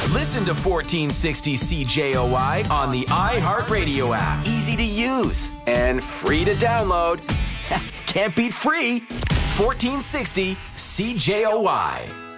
Listen to 1460 CJOY on the iHeartRadio app. Easy to use and free to download. Can't beat free. 1460 CJOY.